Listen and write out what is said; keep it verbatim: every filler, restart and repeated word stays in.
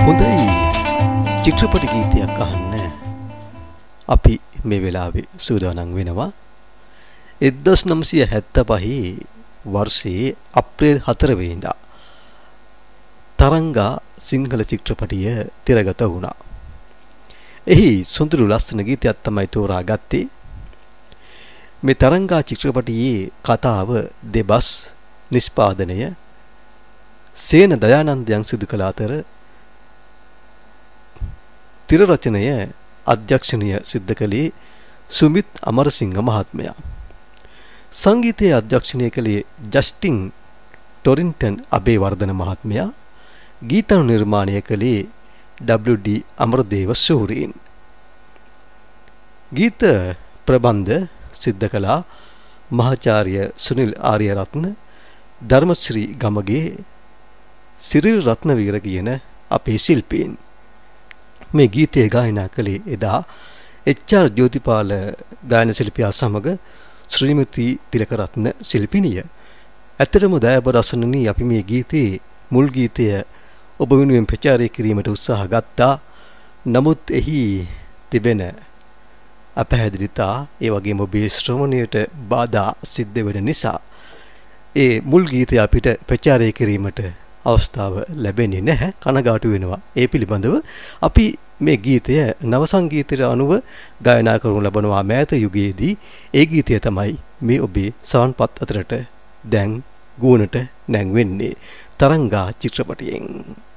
හොඳයි චිත්‍රපට ගීතයක් අහන්න අපි මේ වෙලාවේ සූදානම් වෙනවා. එක්දහස් නවසිය හැත්තෑ පහ වර්ෂයේ අප්‍රේල් හතර වෙනිදා තරංගා සිංහල චිත්‍රපටිය තිරගත වුණා. එහි සුන්දර ලස්සන ගීතයක් තමයි තෝරාගත්තේ. මේ තරංගා චිත්‍රපටියේ කතාව දෙබස් නිෂ්පාදනය සේන දයානන්දයන් සිදු කළ අතර තිර රචනය අධ්‍යක්ෂණය සිද්ධ කළේ සුමිත් අමරසිංහ මහත්මයා. සංගීතයේ අධ්‍යක්ෂණය කළේ ජස්ටින් ටොරින්ටන් අබේවර්ධන මහත්මයා. ගීතනු නිර්මාණය කළේ ඩබ්ලිව් ඩී අමරදේව සූරීන්. ගීත ප්‍රබන්ධ සිද්ධ කළා මහාචාර්ය සුනිල් ආරියරත්න, ධර්මශ්‍රී ගමගේ, සිරිල් රත්නවීර කියන අපේ ශිල්පීන්. මේ ගීතය ගායනා කළේ එදා එච් ආර් ජෝතිපාල ගායන ශිල්පියා සමග ශ්‍රීමති තිලකරත්න ශිල්පිනිය. ඇත්තටම දයාබර රසණනි අපි මේ ගීතයේ මුල් ගීතය ඔබ වෙනුවෙන් ප්‍රචාරය කිරීමට උත්සාහ ගත්තා. නමුත් එහි තිබෙන අපහැදිලිතා ඒ වගේම ඔබේ ශ්‍රවණයට බාධා සිද්ධ වෙන නිසා ඒ මුල් ගීතය අපිට ප්‍රචාරය කිරීමට අවස්ථාව ලැබෙන්නේ නැහැ. කනගාටු වෙනවා. ඒ පිළිබඳව අපි මේ ගීතය නව සංගීතයට අනුව ගායනා කරනු ලබනවා මෑත යුගයේදී. ඒ ගීතය තමයි මේ ඔබේ සවන්පත් අතරට දැන් ගුණට නැංවෙන්නේ තරංගා චිත්‍රපටයෙන්.